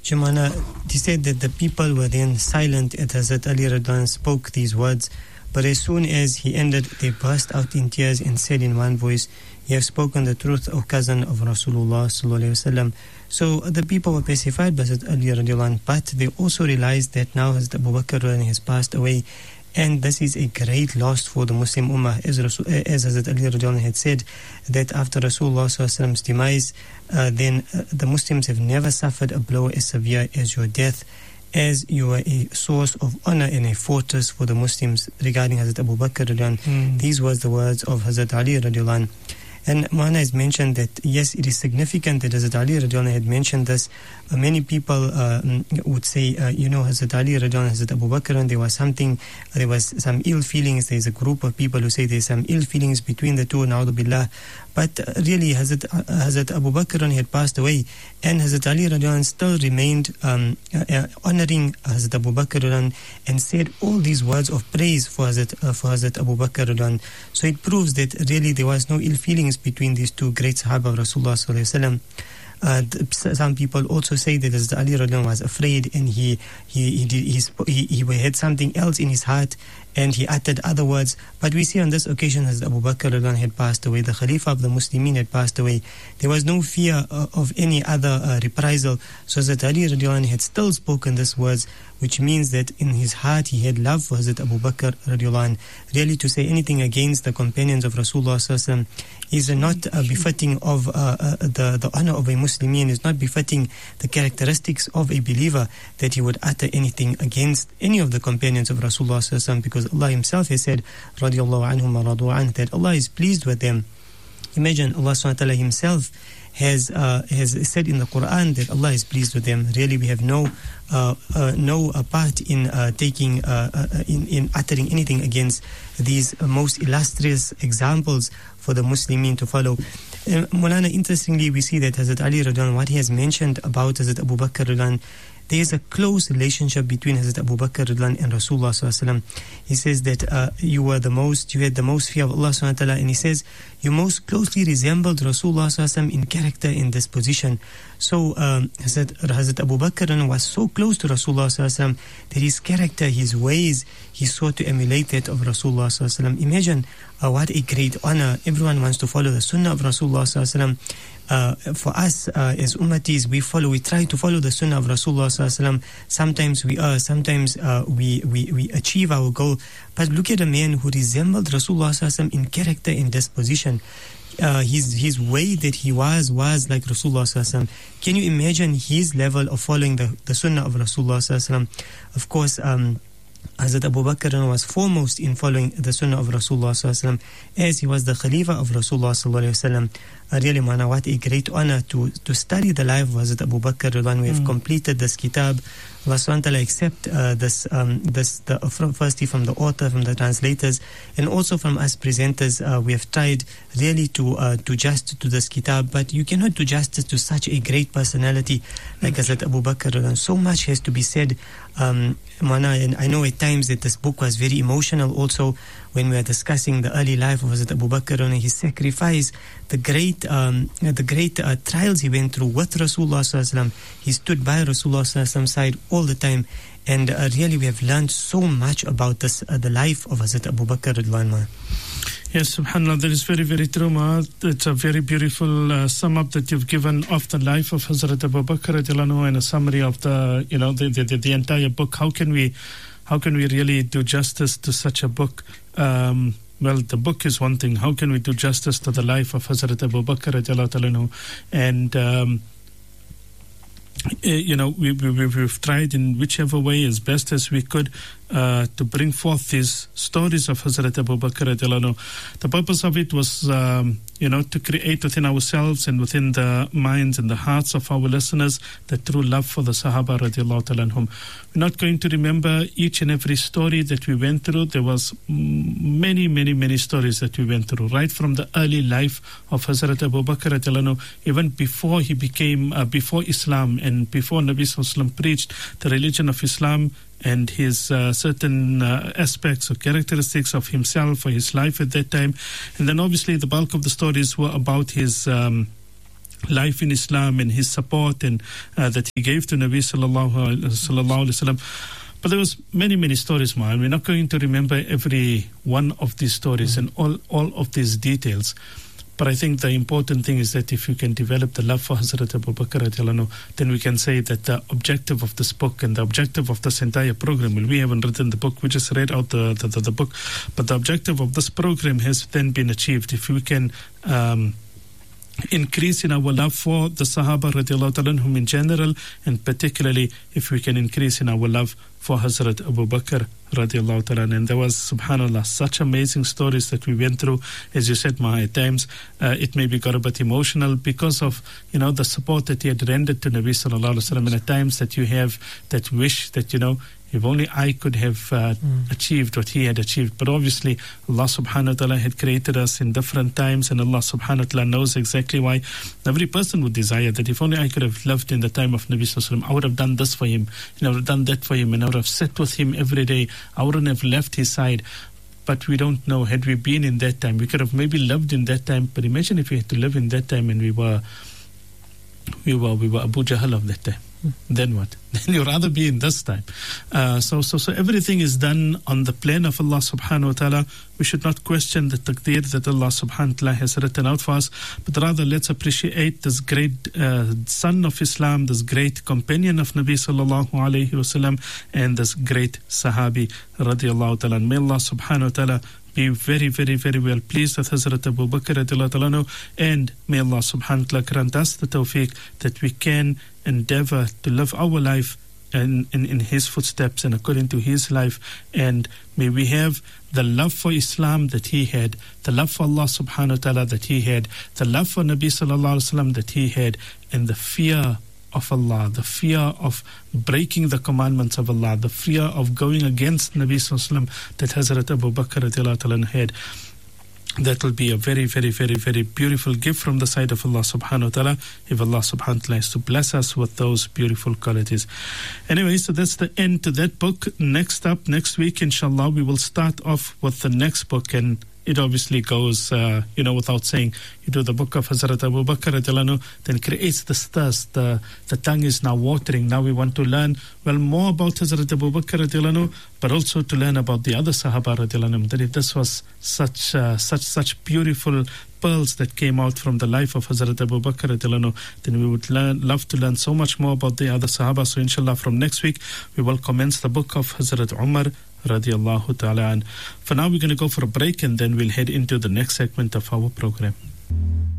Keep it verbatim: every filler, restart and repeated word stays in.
Jumana, he said that the people were then silent as Hazrat Ali Radwan spoke these words, but as soon as he ended, they burst out in tears and said in one voice, "You have spoken the truth, O cousin of Rasulullah sallallahu alaihi wasallam." So the people were pacified by Hazrat Ali radiallahu anh, but they also realized that now Hazrat Abu Bakr radiallahu anh has passed away, and this is a great loss for the Muslim Ummah. As, Rasul, as Hazrat Ali radiallahu anh had said, that after Rasulullah sallallahu alaihi wasallam's demise, uh, then uh, the Muslims have never suffered a blow as severe as your death, as you were a source of honor and a fortress for the Muslims. Regarding Hazrat Abu Bakr radiallahu anh, mm. these was the words of Hazrat Ali radiallahu anh. And Mahana has mentioned that, yes, it is significant that Hazrat Ali radiallahu anh had mentioned this. Uh, many people uh, would say, uh, you know, Hazrat Ali radiallahu anh, Hazrat Abu Bakr, and there was something, uh, there was some ill feelings. There's a group of people who say there's some ill feelings between the two, na'udhu billah. But uh, really, Hazrat, uh, Hazrat Abu Bakr had passed away, and Hazrat Ali radiallahu anh still remained um, uh, uh, honoring Hazrat Abu Bakr and said all these words of praise for Hazrat, uh, for Hazrat Abu Bakr. So it proves that really there was no ill feelings between these two great Sahaba of Rasulullah sallallahu alaihi wasallam. Uh, some people also say that Hazrat Ali radiallahu anh was afraid, and he he he, did, he he he had something else in his heart, and he uttered other words. But we see on this occasion Hazrat Abu Bakr radiallahu anh had passed away, the Khalifa of the Muslimin had passed away. There was no fear uh, of any other uh, reprisal. So Hazrat Ali radiallahu anh had still spoken these words, which means that in his heart he had love for Hazrat Abu Bakr radiallahu anh. Really, to say anything against the companions of Rasulullah sallallahu alaihi wasallam is not uh, befitting of uh, uh, the, the honor of a Muslimin, is not befitting the characteristics of a believer, that he would utter anything against any of the companions of Rasulullah sallallahu alaihi wasallam, because Allah himself has said, radiyallahu anhum wa radu anh, that Allah is pleased with them. Imagine Allah subhanahu wa ta'ala himself has uh, has said in the Quran that Allah is pleased with them. Really, we have no uh, uh, no uh, part in uh, taking uh, uh, in in uttering anything against these uh, most illustrious examples for the Muslimin to follow. Uh, Mulana, interestingly, we see that Hazrat Ali radiallahu anh, what he has mentioned about Hazrat Abu Bakr radiallahu anh, there is a close relationship between Hazrat Abu Bakr radiallahu anh and Rasulullah sallallahu alaihi wasallam. He says that uh, you were the most, you had the most fear of Allah subhanahu wa ta'ala, and he says you most closely resembled Rasulullah sallallahu alaihi wasallam in character and disposition. So um, Hazrat, Hazrat Abu Bakr was so close to Rasulullah sallallahu alaihi wasallam that his character, his ways, he sought to emulate that of Rasulullah sallallahu alaihi wasallam. Imagine uh, what a great honor. Everyone wants to follow the sunnah of Rasulullah sallallahu alaihi wasallam. Uh, for us uh, as ummatis, we follow, we try to follow the sunnah of Rasulullah sallallahu alaihi wasallam. Sometimes we are, sometimes uh, we, we we achieve our goal. But look at a man who resembled Rasulullah sallallahu alaihi wasallam in character and disposition. Uh, his his way that he was was like Rasulullah sallallahu alaihi wasallam. Can you imagine his level of following the, the sunnah of Rasulullah sallallahu alaihi wasallam? Of course, um, Hazrat Abu Bakr was foremost in following the sunnah of Rasulullah sallallahu alaihi wasallam, as he was the Khalifa of Rasulullah sallallahu alaihi wasallam. Uh, really, mana, what a great honor to to study the life of Hazrat Abu Bakr. We have mm. completed this kitab. Allah subhanahu wa ta'ala accept uh, this, um, this the, from, firstly from the author, from the translators, and also from us presenters. Uh, we have tried really to uh, do justice to this kitab, but you cannot do justice to such a great personality like mm. Hazrat Abu Bakr. And so much has to be said. Um, Mana, and I know at times that this book was very emotional also when we are discussing the early life of Hazrat Abu Bakr and his sacrifice, the great um, the great uh, trials he went through with Rasulullah sallallahu alaihi wasallam. He stood by Rasulullah sallallahu alaihi wasallam's side all the time, and uh, really we have learned so much about this uh, the life of Hazrat Abu Bakr radhiyallahu anhu. Yes, subhanAllah, that is very, very true, Ma. It's a very beautiful uh, sum up that you've given of the life of Hazrat Abu Bakr radhiyallahu anhu, and a summary of the, you know, the, the, the, the entire book. How can we, how can we really do justice to such a book? Um, well, the book is one thing. How can we do justice to the life of Hazrat Abu Bakr radhiyallahu anhu? And, um, you know, we, we, we've tried in whichever way as best as we could uh, to bring forth these stories of Hazrat Abu Bakr radhiyallahu anhu. The purpose of it was, um, you know, to create within ourselves and within the minds and the hearts of our listeners the true love for the Sahaba radhiyallahu ta'ala anhum. We're not going to remember each and every story that we went through. There was many, many, many stories that we went through, right from the early life of Hazrat Abu Bakr radhiyallahu anhu, even before he became, uh, before Islam and before Nabi sallallahu alaihi wasallam preached the religion of Islam, and his uh, certain uh, aspects or characteristics of himself or his life at that time. And then obviously the bulk of the stories were about his um, life in Islam and his support and uh, that he gave to Nabi sallallahu sallallahu alaihi wasallam. But there was many, many stories, Ma, and we're not going to remember every one of these stories mm-hmm. and all, all of these details. But I think the important thing is that if you can develop the love for Hazrat Abu Bakr radiallahu anhu, then we can say that the objective of this book and the objective of this entire program, well, we haven't written the book, we just read out the, the, the, the book, but the objective of this program has then been achieved. If we can um, increase in our love for the Sahaba radiallahu anhum in general, and particularly if we can increase in our love for Hazrat Abu Bakr radiallahu ta'ala. And there was, subhanAllah, such amazing stories that we went through. As you said, Ma, at times uh, it maybe got a bit emotional because of, you know, the support that he had rendered to Nabi sallallahu alaihi wasallam, and at times that you have that wish that, you know, if only I could have uh, mm. achieved what he had achieved. But obviously, Allah subhanahu wa ta'ala had created us in different times, and Allah subhanahu wa ta'ala knows exactly why. Every person would desire that if only I could have lived in the time of Nabi sallallahu alaihi wasallam, I would have done this for him, and I would have done that for him, and I would have sat with him every day. I wouldn't have left his side. But we don't know. Had we been in that time, we could have maybe lived in that time. But imagine if we had to live in that time and we were, we were, we were Abu Jahl of that time. Then what? Then you'd rather be in this time. Uh, so, so, so everything is done on the plan of Allah subhanahu wa ta'ala. We should not question the taqdeer that Allah subhanahu wa ta'ala has written out for us, but rather let's appreciate this great uh, son of Islam, this great companion of Nabi sallallahu alayhi wa sallam, and this great sahabi radiallahu ta'ala. May Allah subhanahu wa ta'ala be very, very, very well pleased with Hazrat Abu Bakr radiallahu ta'ala, and may Allah subhanahu wa ta'ala grant us the tawfiq that we can endeavor to live our life in, in, in his footsteps and according to his life, and may we have the love for Islam that he had, the love for Allah subhanahu wa ta'ala that he had, the love for Nabi sallallahu alaihi wasallam that he had, and the fear of Allah, the fear of breaking the commandments of Allah, the fear of going against Nabi sallallahu alaihi wasallam that Hazrat Abu Bakr radiallahu ta'ala had. That will be a very, very, very, very beautiful gift from the side of Allah subhanahu wa ta'ala, if Allah subhanahu wa ta'ala is to bless us with those beautiful qualities. Anyway, so that's the end to that book. Next up, next week, inshallah, we will start off with the next book, and it obviously goes, uh, you know, without saying, you do the book of Hazrat Abu Bakr radiallahu anhu, then creates this thirst, the, the tongue is now watering. Now we want to learn, well, more about Hazrat Abu Bakr radiallahu anhu, but also to learn about the other Sahaba radiallahu anhu. That if this was such, uh, such, such beautiful pearls that came out from the life of Hazrat Abu Bakr radiallahu anhu, then we would learn, love to learn so much more about the other Sahaba. So inshallah, from next week, we will commence the book of Hazrat Umar radiallahu ta'ala. And for now, we're going to go for a break, and then we'll head into the next segment of our program.